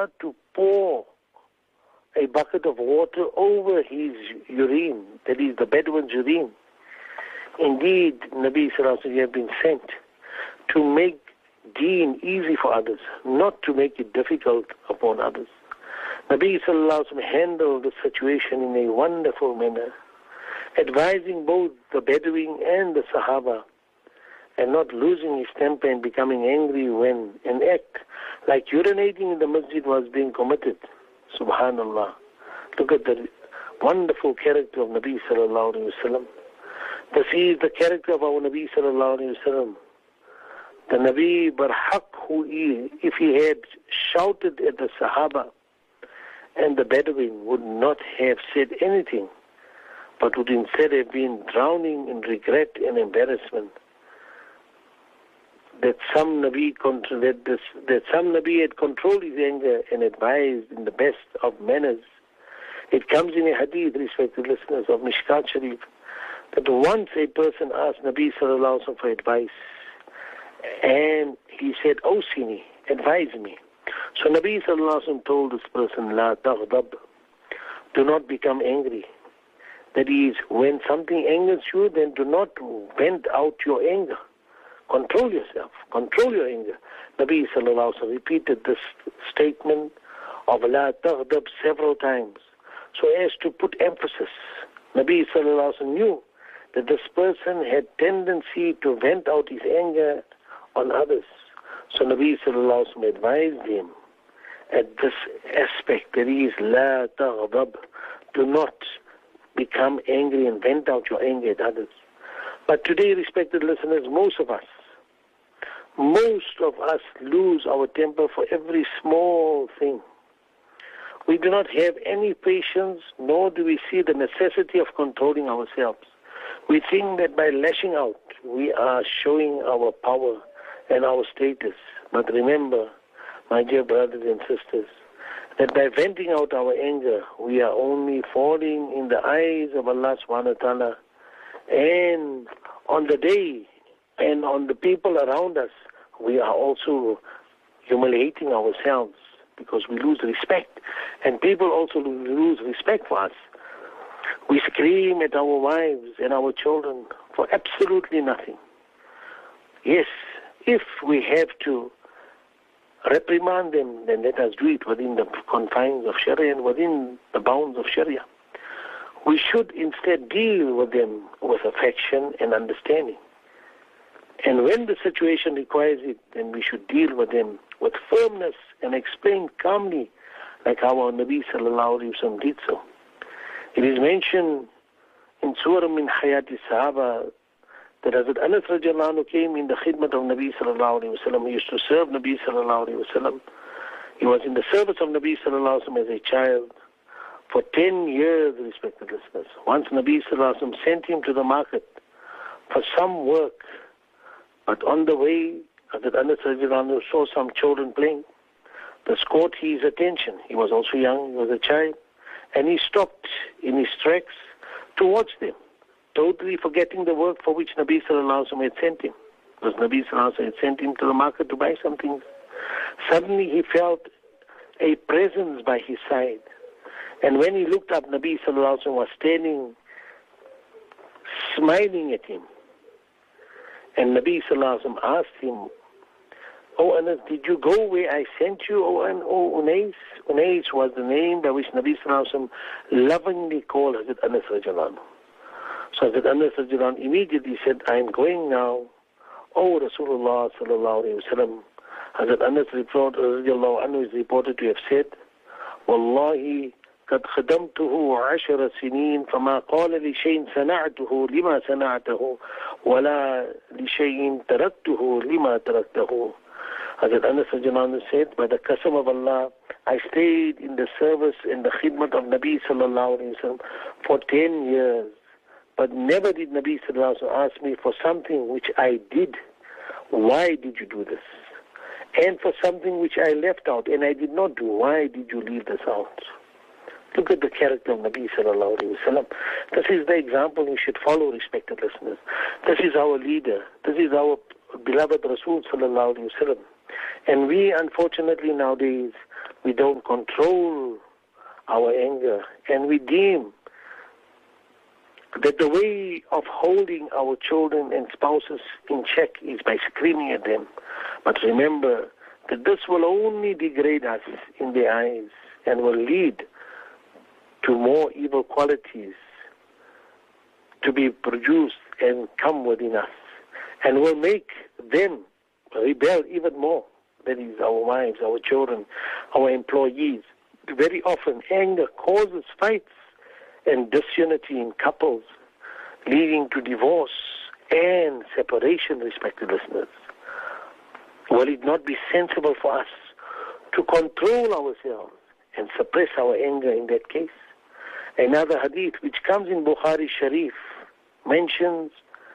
Sahaba to pour a bucket of water over his urine, that is the Bedouin's urine. Indeed, Nabi Sallallahu Alaihi Wasallam, you have been sent to make deen easy for others, not to make it difficult upon others. Nabi Sallallahu Alaihi Wasallam handled the situation in a wonderful manner, advising both the Bedouin and the Sahaba, and not losing his temper and becoming angry when an act like urinating in the masjid was being committed. Subhanallah. Look at the wonderful character of Nabi Sallallahu Alaihi Wasallam. This is the character of our Nabi Sallallahu Alaihi Wasallam. The Nabi Barhaq, if he had shouted at the Sahaba and the Bedouin, would not have said anything, but would instead have been drowning in regret and embarrassment. That some Nabi had controlled his anger and advised in the best of manners. It comes in a hadith, respected listeners, of Mishkat Sharif, that once a person asked Nabi Sallallahu Alaihi Wasallam for advice, and he said, "Awsini, advise me." So Nabi Sallallahu Alaihi Wasallam told this person, "La taghdab, do not become angry." That is, when something angers you, then do not vent out your anger. Control yourself. Control your anger. Nabi Sallallahu Alaihi Wasallam repeated this statement of La taghdab several times, so as to put emphasis. Nabi Sallallahu Alaihi Wasallam knew that this person had tendency to vent out his anger on others. So Nabi Sallallahu Alaihi Wasallam advised him at this aspect, that is, La taghdab, do not become angry and vent out your anger at others. But today, respected listeners, most of us lose our temper for every small thing. We do not have any patience, nor do we see the necessity of controlling ourselves. We think that by lashing out, we are showing our power and our status. But remember, my dear brothers and sisters, that by venting out our anger, we are only falling in the eyes of Allah subhanahu wa ta'ala, and on the day and on the people around us, we are also humiliating ourselves, because we lose respect, and people also lose respect for us. We scream at our wives and our children for absolutely nothing. Yes, if we have to reprimand them, then let us do it within the confines of Sharia and within the bounds of Sharia. We should instead deal with them with affection and understanding. And when the situation requires it, then we should deal with them with firmness and explain calmly, like how our Nabi Sallallahu Alaihi Wasallam did so. It is mentioned in Surah Min Hayati Sahaba that Hazrat Anas radiallahu anhu came in the khidmat of Nabi Sallallahu Alaihi Wasallam. He used to serve Nabi Sallallahu Alaihi Wasallam. He was in the service of Nabi Sallallahu Alaihi Wasallam as a child for 10 years, respected listeners. Once Nabi Sallallahu Alaihi Wasallam sent him to the market for some work, but on the way, Hazrat Anas radiallahu anhu saw some children playing. This caught his attention. He was also young, he was a child, and he stopped in his tracks to watch them, totally forgetting the work for which Nabi Sallallahu Alaihi Wasallam had sent him. Because Nabi Sallallahu Alaihi Wasallam had sent him to the market to buy something. Suddenly he felt a presence by his side. And when he looked up, Nabi Sallallahu Alaihi Wasallam was standing, smiling at him. And Nabi Sallallahu Alaihi Wasallam asked him, "Oh Anas, did you go where I sent you, O Unais?" Unais was the name by which Nabi Sallallahu Alaihi Wasallam lovingly called Hazrat Anas radiallahu anhu. So Hazrat Anas radiallahu anhu immediately said, "I am going now, O Rasulullah Sallallahu Alaihi Wasallam." Hazrat Anas radiallahu anhu is reported to have said, "Wallahi, قد خدمته 10 سنين فما قال لشيء صنعته لما صنعته ولا لشيء تركته لما تركته." Hazrat Anas said, "By the qasam of Allah, I stayed in the service in the khidmat of Nabi Sallallahu Alaihi Wasallam for 10 years, but never did Nabi Sallallahu Alaihi Wasallam ask me for something which I did. Why did you do this? And for something which I left out and I did not do. Why did you leave this out?" Look at the character of Nabi Sallallahu Alaihi Wasallam. This is the example we should follow, respected listeners. This is our leader. This is our beloved Rasul Sallallahu Alaihi Wasallam. And we, unfortunately, nowadays we don't control our anger, and we deem that the way of holding our children and spouses in check is by screaming at them. But remember that this will only degrade us in their eyes and will lead to more evil qualities to be produced and come within us, and will make them rebel even more. That is, our wives, our children, our employees. Very often, anger causes fights and disunity in couples, leading to divorce and separation, respected listeners. Will it not be sensible for us to control ourselves and suppress our anger in that case? Another hadith which comes in Bukhari Sharif mentions,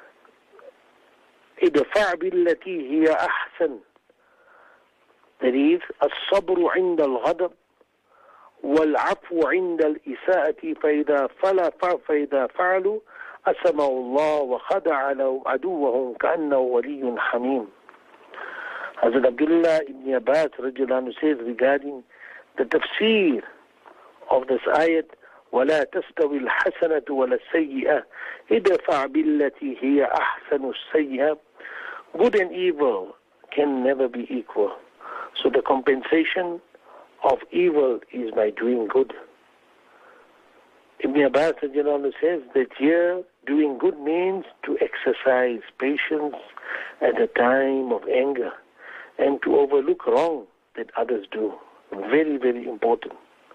idfa' billati hiya ahsan. That is, الصبر عند الغضب والعفو عند الإساءة فإذا فعلوا أسمعوا الله وخدع لهم عدوهم كأنه ولي حميم. Hazrat Abdullah ibn Abbas says regarding the tafsir of this ayat, وَلَا تَسْتَوِي الْحَسَنَةُ وَلَا السَّيِّئَةُ إِدْفَعْ بِالَّتِي هِيَ أَحْسَنُ السَّيِّئَةِ. Good and evil can never be equal. So the compensation of evil is by doing good. Ibn Abbas says that here doing good means to exercise patience at a time of anger and to overlook wrong that others do. Very, very important.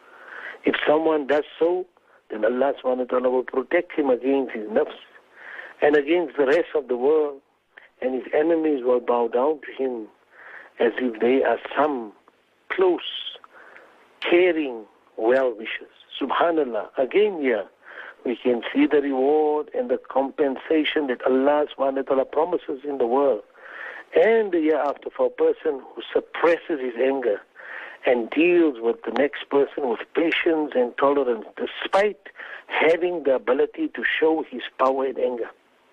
If someone does so, then Allah subhanahu wa ta'ala will protect him against his nafs and against the rest of the world, and his enemies will bow down to him as if they are some close, caring well-wishers. Subhanallah. Again here, we can see the reward and the compensation that Allah subhanahu wa ta'ala promises in the world and the year after for a person who suppresses his anger and deals with the next person with patience and tolerance despite having the ability to show his power and anger.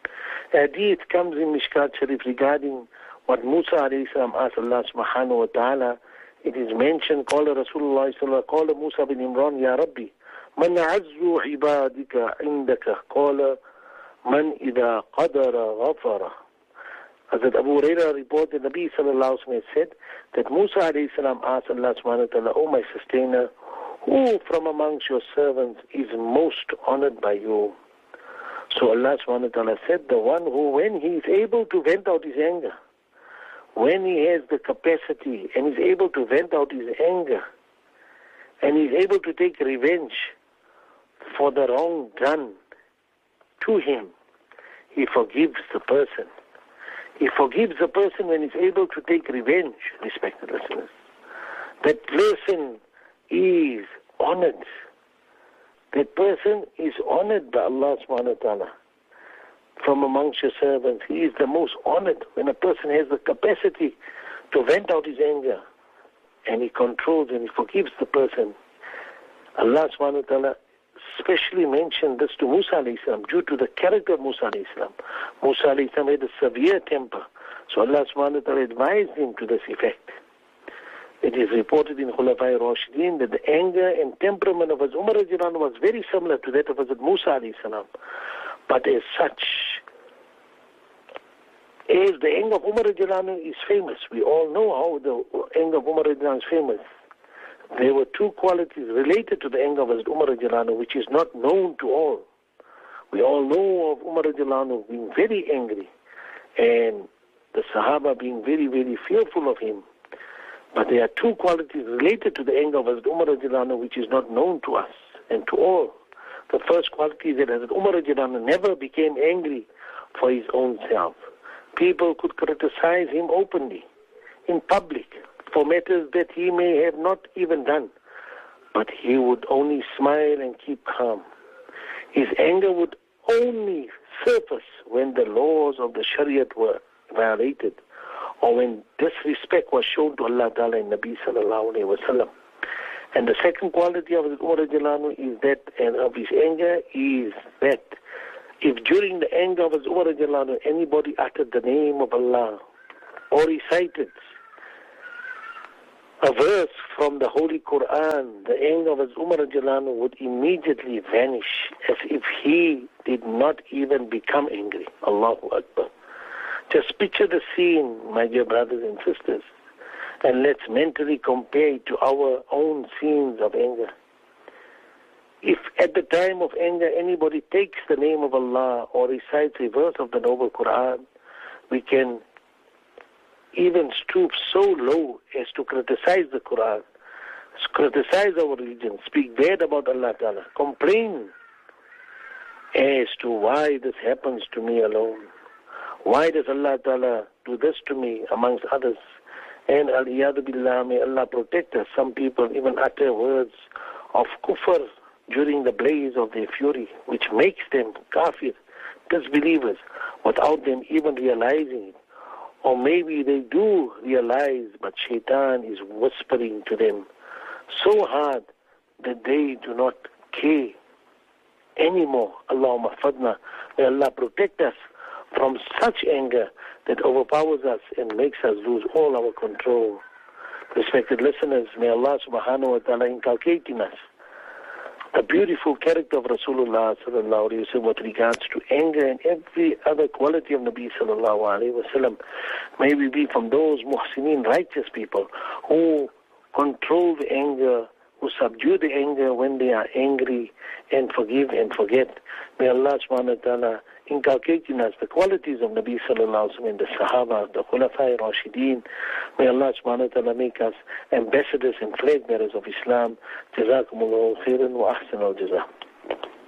Hadith comes in Mishkat Sharif regarding what Musa alayhi salam asked Allah subhanahu wa ta'ala. It is mentioned, Qala Rasulullah sallallahu Qala Musa bin Imran, Ya Rabbi, Man azzu ibadika indaka, Qala Man idha qadara ghafara. Hazrat Abu Hurairah reported, Nabi sallallahu alayhi wa sallam said that Musa alayhi salam asked Allah subhanahu wa ta'ala, O my sustainer, who from amongst your servants is most honored by you? So Allah subhanahu wa ta'ala said, the one who, when he is able to vent out his anger, when he has the capacity and is able to vent out his anger and is able to take revenge for the wrong done to him, he forgives the person. He forgives the person when he's able to take revenge, respected listeners. That person is honored. That person is honored by Allah subhanahu wa ta'ala. From amongst your servants, he is the most honored when a person has the capacity to vent out his anger and he controls and he forgives the person. Allah subhanahu wa ta'ala specially mentioned this to Musa alayhi salam due to the character of Musa alayhi salam. Musa alayhi salam had a severe temper, so Allah subhanahu wa ta'ala advised him to this effect. It is reported in Khulafai Rashidin that the anger and temperament of Hazrat Umar radiallahu anhu was very similar to that of Hazrat Musa alayhi salam. But as such, as the anger of Umar radiallahu anhu is famous, we all know how the anger of Umar radiallahu anhu is famous. There were two qualities related to the anger of Hazrat Umar radiallahu anhu which is not known to all. We all know of Umar radiallahu anhu being very angry and the Sahaba being very, very fearful of him. But there are two qualities related to the anger of Hazrat Umar radiallahu anhu which is not known to us and to all. The first quality is that Hazrat Umar radiallahu anhu never became angry for his own self. People could criticize him openly, in public, for matters that he may have not even done. But he would only smile and keep calm. His anger would only surface when the laws of the Shariat were violated or when disrespect was shown to Allah Ta'ala and Nabi Sallallahu Alaihi Wasallam. And the second quality of Umar radiallahu anhu is that, and of his anger, is that if during the anger of Umar radiallahu anhu anybody uttered the name of Allah or recited a verse from the Holy Quran, the anger of Umar radiallahu anhu would immediately vanish as if he did not even become angry. Allahu Akbar. Just picture the scene, my dear brothers and sisters, and let's mentally compare it to our own scenes of anger. If at the time of anger anybody takes the name of Allah or recites a verse of the Noble Quran, we can even stoop so low as to criticize the Quran, criticize our religion, speak bad about Allah Ta'ala, complain as to why this happens to me alone. Why does Allah Ta'ala do this to me amongst others? And al-iyadu billah, may Allah protect us. Some people even utter words of kufr during the blaze of their fury, which makes them kafir, disbelievers, without them even realizing it. Or maybe they do realize, but shaitan is whispering to them so hard that they do not care anymore. Allahumma fadna. May Allah protect us from such anger that overpowers us and makes us lose all our control. Respected listeners, may Allah subhanahu wa ta'ala inculcate in us the beautiful character of Rasulullah sallallahu alayhi wa sallam with regards to anger and every other quality of Nabi sallallahu alayhi wa sallam. May we be from those muhsineen, righteous people who control the anger, who subdue the anger when they are angry, and forgive and forget. May Allah subhanahu wa ta'ala inculcate in us the qualities of Nabi sallallahu alayhi wa sallam and the Sahaba, the Khulafai Rashideen. May Allah subhanahu wa ta'ala make us ambassadors and flag bearers of Islam. Jazakumullahu khairan wa ahsan al-jazaa.